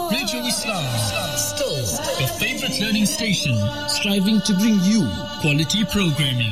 Radio Islam, still your favorite learning station, striving to bring you quality programming.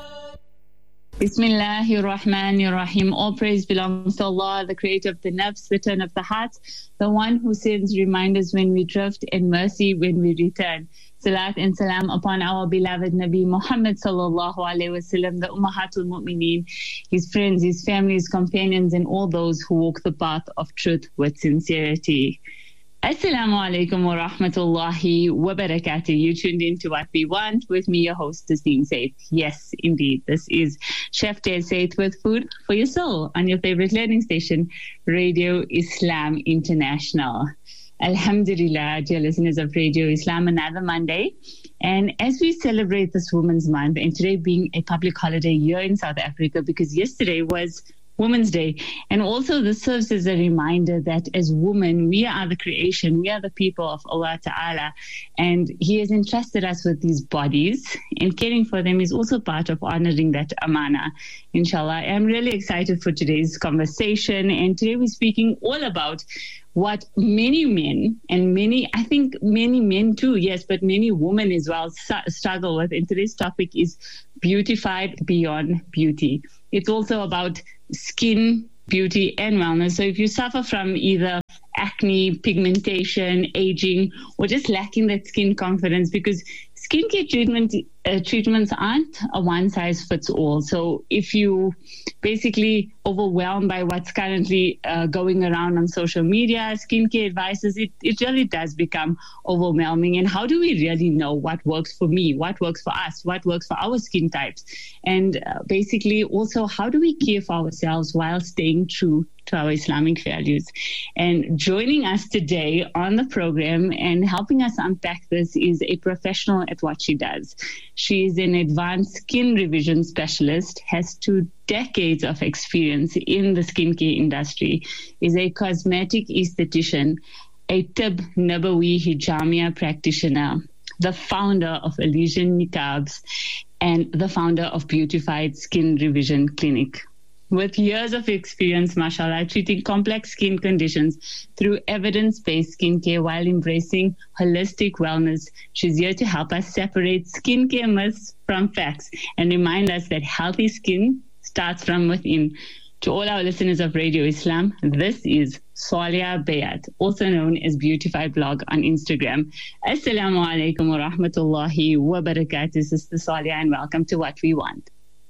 Bismillahir Rahmanir Rahim. All praise belongs to Allah, the creator of the nafs, the turn of the heart, the one who sends reminders when we drift and mercy when we return. Salat and salam upon our beloved Nabi Muhammad sallallahu alaihi wasallam, the Ummahatul Mu'mineen, his friends, his family, his companions, and all those who walk the path of truth with sincerity. Assalamu alaikum wa rahmatullahi wa barakatuh. You tuned in to What We Want with me, your host, Tasneem Said. Yes, indeed, this is Chef Tay Said with food for your soul on your favorite learning station, Radio Islam International. Alhamdulillah, dear listeners of Radio Islam, another Monday. And as we celebrate this Women's Month, and today being a public holiday here in South Africa, because yesterday was Women's Day. And also this serves as a reminder that as women, we are the creation, we are the people of Allah Ta'ala. And He has entrusted us with these bodies, and caring for them is also part of honoring that amana, inshallah. I'm really excited for today's conversation. And today we're speaking all about what many men and I think many men too, yes, but many women as well struggle with. And today's topic is beautified beyond beauty. It's also about skin, beauty, and wellness. So if you suffer from either acne, pigmentation, aging, or just lacking that skin confidence, because skincare treatments aren't a one-size-fits-all. So if you basically overwhelmed by what's currently going around on social media, skincare advices, it really does become overwhelming. And how do we really know what works for me, what works for us, what works for our skin types? And basically also, how do we care for ourselves while staying true to our Islamic values? And joining us today on the program and helping us unpack this is a professional at what she does. She is an advanced skin revision specialist, has 2 decades of experience in the skincare industry, is a cosmetic esthetician, a Tib Nabawi Hijamia practitioner, the founder of Elysian Niqabs, and the founder of Beautified Skin Revision Clinic. With years of experience, mashallah, treating complex skin conditions through evidence-based skincare while embracing holistic wellness, she's here to help us separate skincare myths from facts and remind us that healthy skin starts from within. To all our listeners of Radio Islam, this is Salia Bayat, also known as Beautified Blog on Instagram. Assalamu alaikum wa rahmatullahi wa barakatuh, Sister Salia, and welcome to What We Want.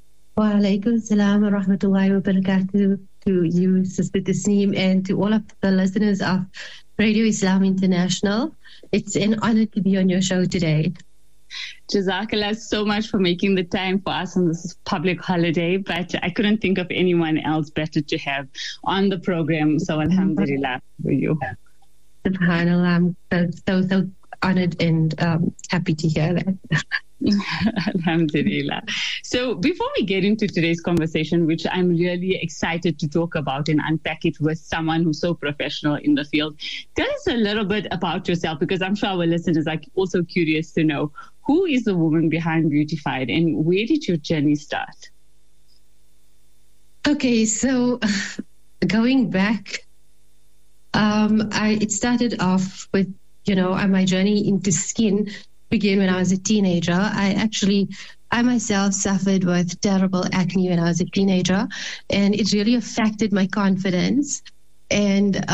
Wa alaikum salam wa rahmatullahi wa barakatuh to you, Sister Tasneem, and to all of the listeners of Radio Islam International. It's an honor to be on your show today. Jazakallah so much for making the time for us on this public holiday, but I couldn't think of anyone else better to have on the program. So alhamdulillah for you. SubhanAllah, I'm so honored and happy to hear that. Alhamdulillah. So before we get into today's conversation, which I'm really excited to talk about and unpack it with someone who's so professional in the field, tell us a little bit about yourself, because I'm sure our listeners are also curious to know, who is the woman behind Beautified and where did your journey start? Okay, so going back, it started off with, my journey into skin began when I was a teenager. I myself suffered with terrible acne when I was a teenager, and it really affected my confidence. And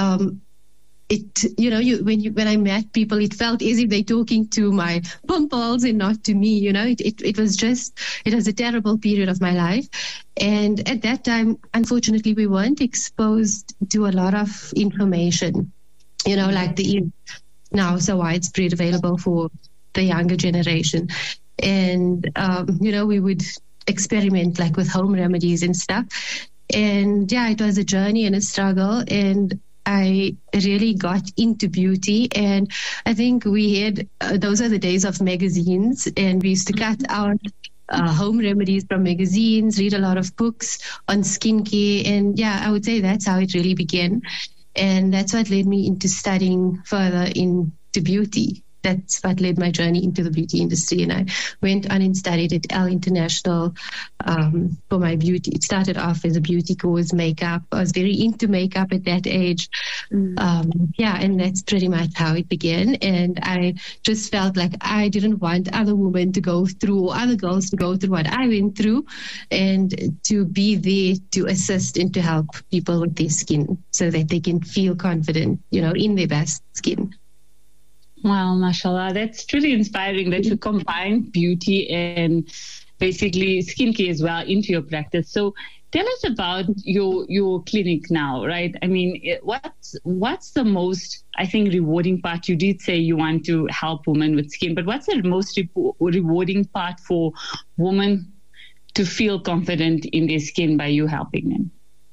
when I met people, it felt as if they're talking to my pimples and not to me. It was a terrible period of my life. And at that time, unfortunately, we weren't exposed to a lot of information, like the now so widespread available for the younger generation. And, we would experiment like with home remedies and stuff. And yeah, it was a journey and a struggle. And I really got into beauty. And I think we had, those are the days of magazines, and we used to cut out home remedies from magazines, read a lot of books on skincare. And yeah, I would say that's how it really began. And that's what led me into studying further into beauty. that's what led my journey into the beauty industry. And I went on and studied at Elle International for my beauty. It started off as a beauty course, makeup. I was very into makeup at that age. And that's pretty much how it began. And I just felt like I didn't want other women to go through, or other girls to go through what I went through, and to be there to assist and to help people with their skin so that they can feel confident, in their best skin. Wow, mashallah. That's truly inspiring that you combine beauty and basically skincare as well into your practice. So tell us about your clinic now, right? I mean, what's the most, I think, rewarding part? You did say you want to help women with skin, but what's the most rewarding part for women to feel confident in their skin by you helping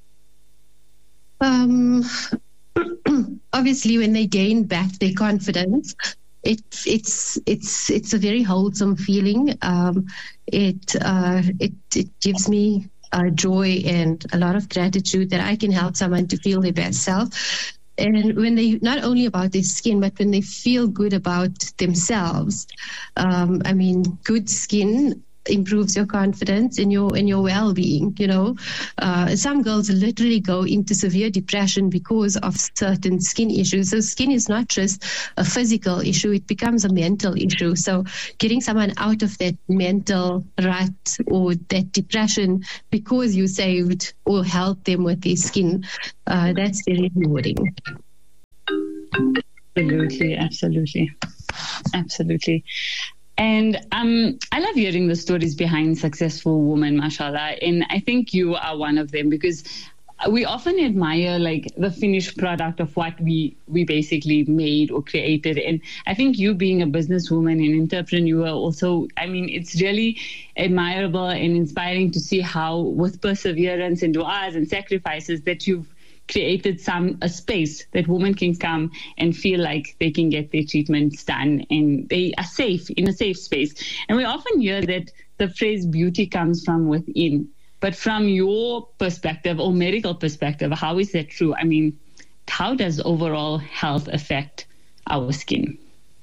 them? Obviously, when they gain back their confidence, it's a very wholesome feeling. It gives me joy and a lot of gratitude that I can help someone to feel their best self. And when they, not only about their skin, but when they feel good about themselves, good skin improves your confidence and your well-being. Some girls literally go into severe depression because of certain skin issues. So skin is not just a physical issue, it becomes a mental issue. So getting someone out of that mental rut or that depression because you saved or helped them with their skin, that's very rewarding. Absolutely. And I love hearing the stories behind successful women, mashallah. And I think you are one of them, because we often admire the finished product of what we basically made or created. And I think you being a businesswoman and entrepreneur also, it's really admirable and inspiring to see how with perseverance and du'as and sacrifices that you've created a space that women can come and feel like they can get their treatments done and they are safe, in a safe space. And we often hear that the phrase beauty comes from within. But from your perspective or medical perspective, how is that true? How does overall health affect our skin?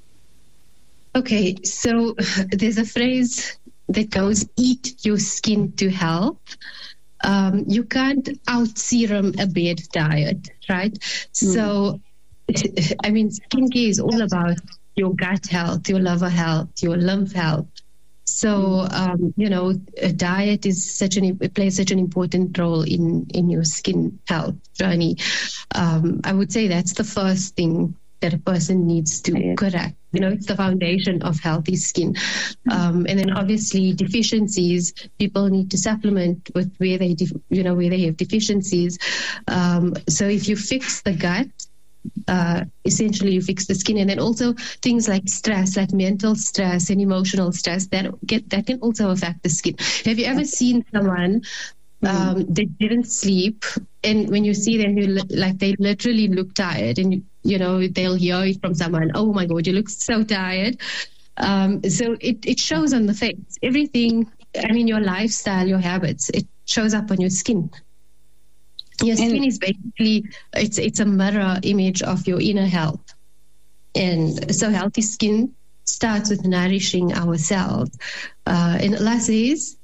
Okay, so there's a phrase that goes, eat your skin to health. You can't out-serum a bad diet, right? So, skincare is all about your gut health, your liver health, your lymph health. So, a diet is it plays such an important role in your skin health journey. I would say that's the first thing that a person needs to correct. It's the foundation of healthy skin. And then obviously deficiencies, people need to supplement with where they have deficiencies. So if you fix the gut, essentially you fix the skin. And then also things like stress, like mental stress and emotional stress, that can also affect the skin. Have you ever seen someone that didn't sleep, and when you see them, they literally look tired, and they'll hear it from someone, oh my God, you look so tired. So it shows on the face. Everything, your lifestyle, your habits, it shows up on your skin. Your skin is basically, it's a mirror image of your inner health. And so healthy skin starts with nourishing ourselves. And Allah says,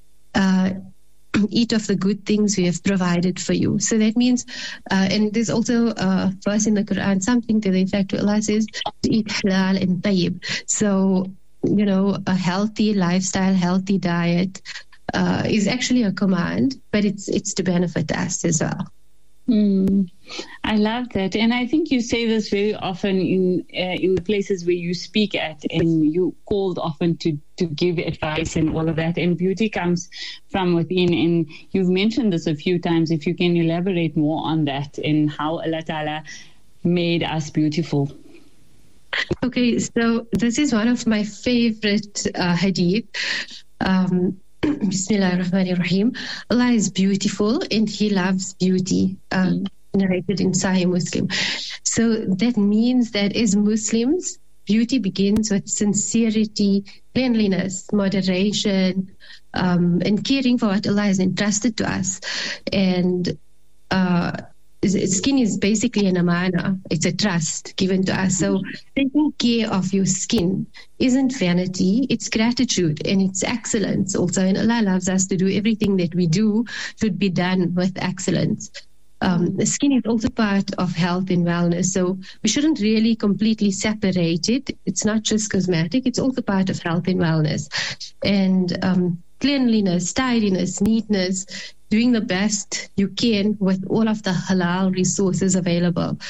eat of the good things we have provided for you. So that means, and there's also a verse in the Quran, something to the effect where Allah says, to eat halal and tayyib. So, a healthy lifestyle, healthy diet is actually a command, but it's to benefit us as well. I love that. And I think you say this very often in the places where you speak at, and you called often to give advice and all of that. And beauty comes from within. And you've mentioned this a few times. If you can elaborate more on that and how Allah Ta'ala made us beautiful. Okay, so this is one of my favorite hadith. Bismillah ar-Rahman ar-Rahim. Allah is beautiful and He loves beauty, narrated in Sahih Muslim. So that means that as Muslims, beauty begins with sincerity, cleanliness, moderation, and caring for what Allah has entrusted to us. And skin is basically an amana. It's a trust given to us. So taking care of your skin isn't vanity, it's gratitude and it's excellence also. And Allah loves us to do everything that we do should be done with excellence. The skin is also part of health and wellness. So we shouldn't really completely separate it. It's not just cosmetic, it's also part of health and wellness. And cleanliness, tidiness, neatness, doing the best you can with all of the halal resources available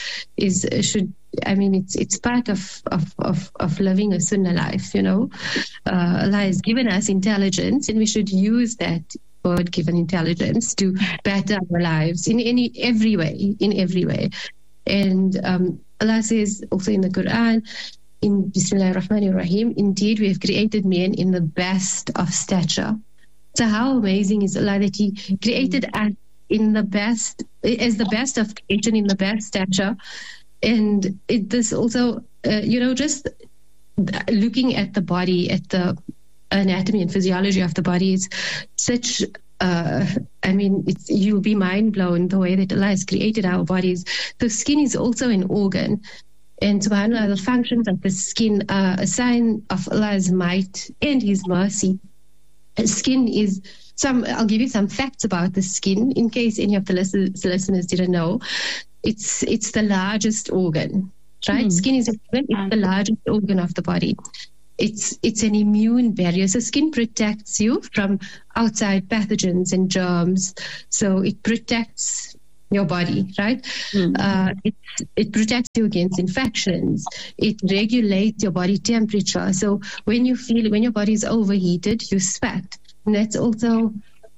it's part of living a sunnah life, Allah has given us intelligence and we should use that God-given intelligence to better our lives in every way. And Allah says also in the Quran, in Bismillahir Rahmanir Rahim, indeed we have created man in the best of stature. So how amazing is Allah that He created us in the best, as the best of creation, in the best stature. And this also, just looking at the body, at the anatomy and physiology of the body is such, you'll be mind blown the way that Allah has created our bodies. The skin is also an organ. And subhanAllah, the functions of the skin are a sign of Allah's might and His mercy. Skin is I'll give you some facts about the skin in case any of the listeners didn't know. It's the largest organ, right? Skin is the largest organ of the body. It's an immune barrier. So skin protects you from outside pathogens and germs. So it protects your body, right? It protects you against infections. It regulates your body temperature. So when your body is overheated, you sweat. And that's also,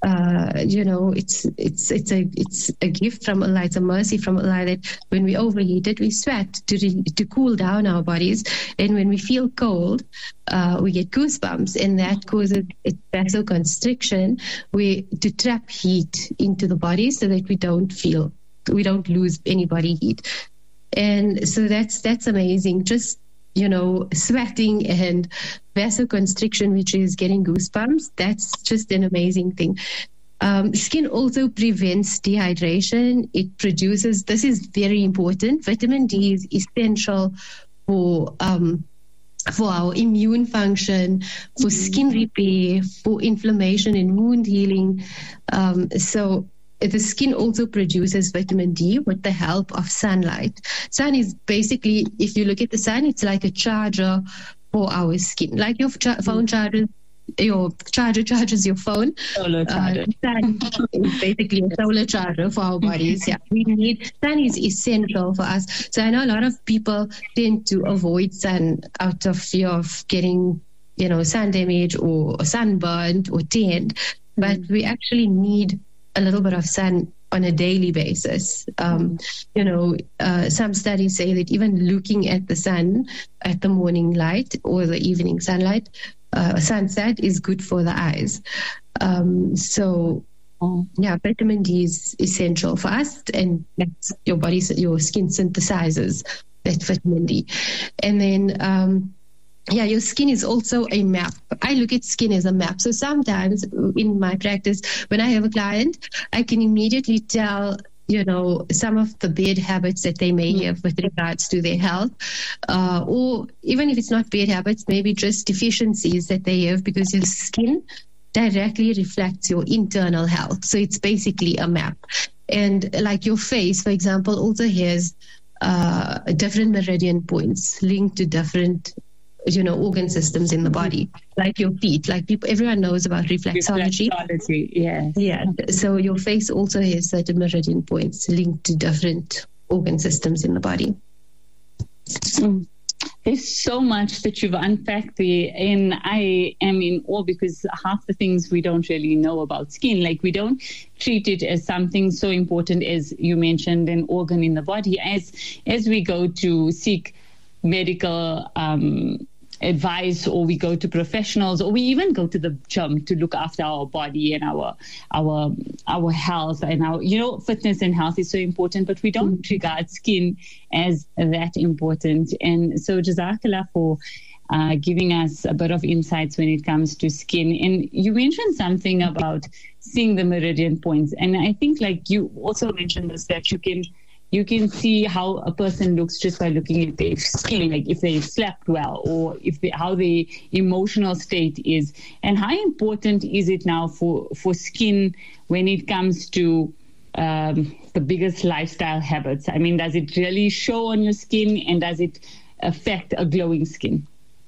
it's a gift from Allah. It's a mercy from Allah that when we overheat it, we sweat to cool down our bodies. And when we feel cold, we get goosebumps, and that causes vasoconstriction, to trap heat into the body so that we don't lose any body heat. And so that's amazing. Just sweating and vasoconstriction, which is getting goosebumps, that's just an amazing thing. Skin also prevents dehydration. It produces, this is very important, vitamin D is essential for our immune function, for skin repair, for inflammation and wound healing. So the skin also produces vitamin D with the help of sunlight. Sun is basically, if you look at the sun, it's like a charger for our skin. Like your phone charges, your charger charges your phone. Solar charger. Sun is basically a solar charger for our bodies. Yeah, sun is essential for us. So I know a lot of people tend to avoid sun out of fear of getting, sun damage or sunburned or tanned. But we actually need a little bit of sun on a daily basis. Some studies say that even looking at the sun at the morning light or the evening sunlight, sunset is good for the eyes. Vitamin D is essential for us, and that's your skin synthesizes that vitamin D. And then your skin is also a map. I look at skin as a map. So sometimes in my practice, when I have a client, I can immediately tell, some of the bad habits that they may have with regards to their health, or even if it's not bad habits, maybe just deficiencies that they have, because your skin directly reflects your internal health. So it's basically a map. And like your face, for example, also has different meridian points linked to different organ systems in the body, like your feet, everyone knows about reflexology. Yes. Yeah. So your face also has certain meridian points linked to different organ systems in the body. There's so much that you've unpacked there, and I am in awe because half the things we don't really know about skin, like we don't treat it as something so important as you mentioned, an organ in the body. As we go to seek medical advice, or we go to professionals, or we even go to the gym to look after our body and our health and our fitness and health is so important, but we don't regard skin as that important. And so Jazakallah for giving us a bit of insights when it comes to skin. And you mentioned something about seeing the meridian points, and I think like you also mentioned this, that you can you can see how a person looks just by looking at their skin, like if they've slept well or how their emotional state is. And how important is it now for skin when it comes to the biggest lifestyle habits? I mean, does it really show on your skin, and does it affect a glowing skin?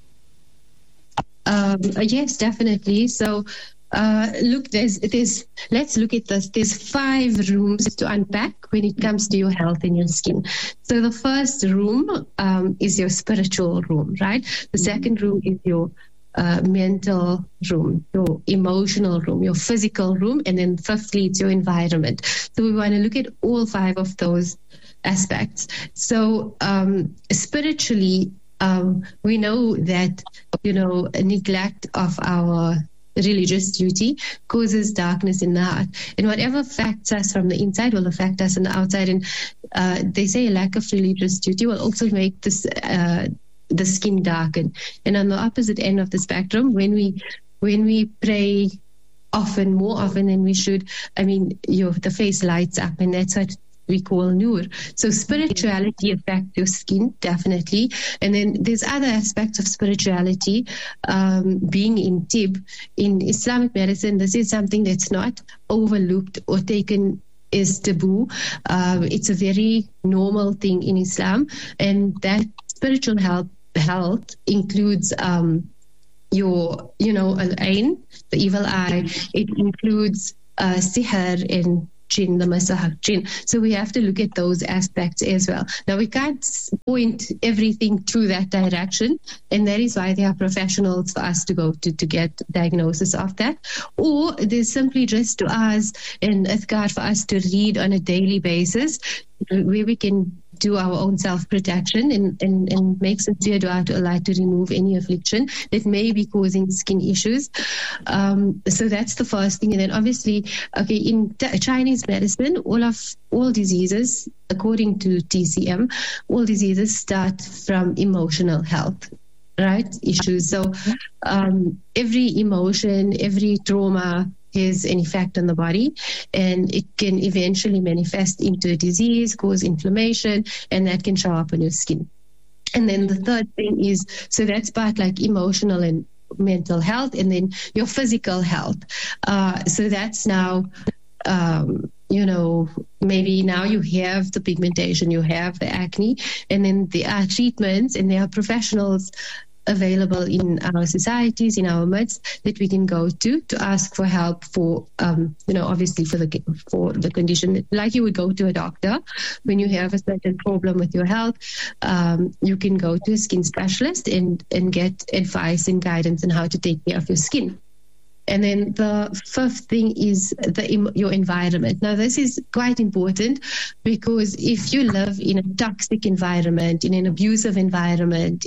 Yes, definitely. So, look, let's look at this. There's 5 rooms to unpack when it comes to your health and your skin. So the first room is your spiritual room, right? The second room is your mental room, your emotional room, your physical room, and then fifthly, it's your environment. So we want to look at all 5 of those aspects. So spiritually, we know that, a neglect of our religious duty causes darkness in the heart. And whatever affects us from the inside will affect us on the outside. And they say a lack of religious duty will also make this the skin darken. And on the opposite end of the spectrum, when we pray more often than we should, the face lights up, and that's what we call nur. So spirituality affects your skin, definitely. And then there's other aspects of spirituality. Being in tib, in Islamic medicine, this is something that's not overlooked or taken as taboo. It's a very normal thing in Islam, and that spiritual health includes your, al-ain, the evil eye. It includes sihr and jinn, the masahak jinn. So we have to look at those aspects as well. Now, we can't point everything to that direction, and that is why there are professionals for us to go to get diagnosis of that. Or there's simply just du'as and adhkar for us to read on a daily basis, where we can do our own self-protection and make sincere dua to Allah to remove any affliction that may be causing skin issues. So that's the first thing. And then obviously, in Chinese medicine, all diseases, according to TCM, all diseases start from emotional health, right? Issues. So every emotion, every trauma has an effect on the body, and it can eventually manifest into a disease, cause inflammation, and that can show up on your skin. And then the third thing is, so that's about like emotional and mental health, and then your physical health. So that's now, maybe now you have the pigmentation, you have the acne, and then there are treatments and there are professionals available in our societies, in our midst, that we can go to ask for help for, obviously for the condition. Like you would go to a doctor when you have a certain problem with your health. You can go to a skin specialist and get advice and guidance on how to take care of your skin. And then the fifth thing is your environment. Now, this is quite important, because if you live in a toxic environment, in an abusive environment,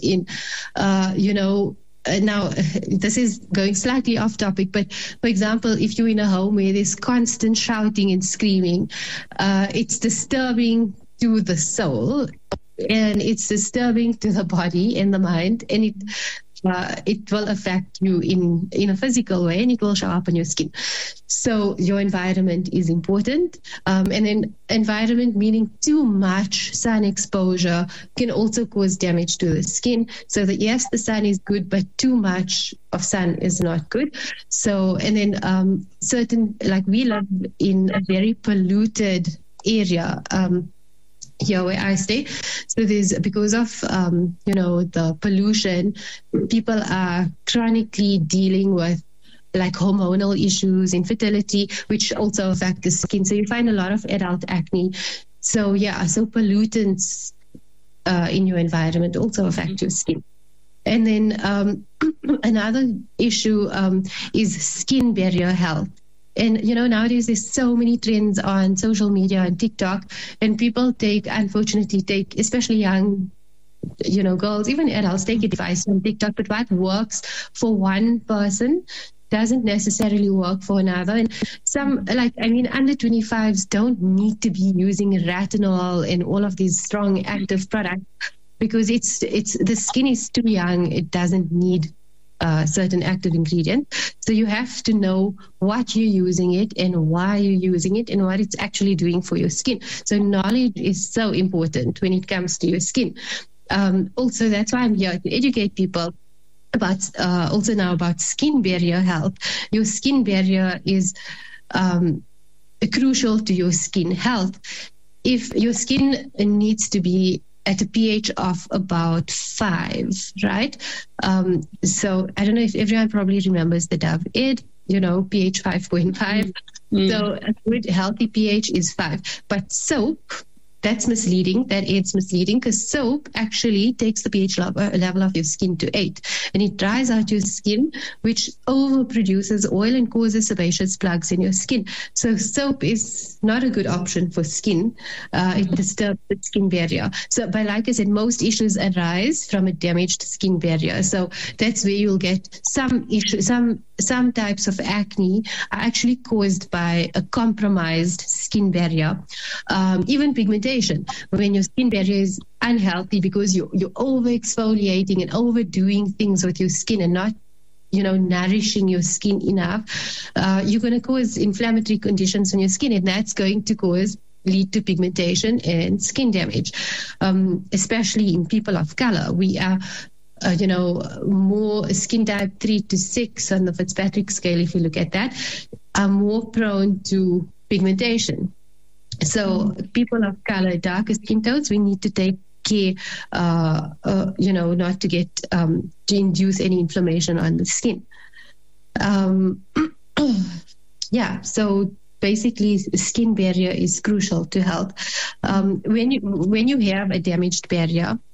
now this is going slightly off topic, but for example, if you're in a home where there's constant shouting and screaming, it's disturbing to the soul, and it's disturbing to the body and the mind, and it will affect you in a physical way, and it will show up on your skin. So your environment is important. And then environment, meaning too much sun exposure, can also cause damage to the skin. So that yes, the sun is good, but too much of sun is not good. So, and then we live in a very polluted area, here where I stay. So because of, the pollution, people are chronically dealing with like hormonal issues, infertility, which also affect the skin. So you find a lot of adult acne. So pollutants in your environment also affect your skin. And then another issue is skin barrier health. And, nowadays there's so many trends on social media and TikTok, and people unfortunately take, especially young, girls, even adults, take advice from TikTok. But what works for one person doesn't necessarily work for another. And some, under 25s don't need to be using retinol and all of these strong active products, because it's the skin is too young. It doesn't need certain active ingredient. So you have to know what you're using it and why you're using it and what it's actually doing for your skin. So knowledge is so important when it comes to your skin. Also, that's why I'm here to educate people about also now about skin barrier health. Your skin barrier is crucial to your skin health. If your skin needs to be at a pH of about 5, right? So I don't know if everyone probably remembers the Dove Ed, pH 5.5. So a good healthy pH is 5. But soap, that's misleading. That it's misleading because soap actually takes the pH level of your skin to 8, and it dries out your skin, which overproduces oil and causes sebaceous plugs in your skin. So soap is not a good option for skin. It disturbs the skin barrier. So, but like I said, most issues arise from a damaged skin barrier. So that's where you'll get some issues. Some types of acne are actually caused by a compromised skin barrier. Even pigmentation, when your skin barrier is unhealthy because you're over exfoliating and overdoing things with your skin and not nourishing your skin enough, you're going to cause inflammatory conditions on your skin, and that's going to lead to pigmentation and skin damage, especially in people of color. We are more skin type 3 to 6 on the Fitzpatrick scale, if you look at that, are more prone to pigmentation. So people of color, darker skin tones, we need to take care, not to get, to induce any inflammation on the skin. So basically skin barrier is crucial to health. When you have a damaged barrier,